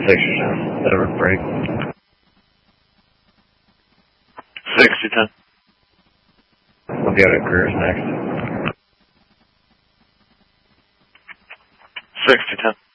6 to 10. That'll break. 6 to 10. We'll get it. Careers next. 6 to 10.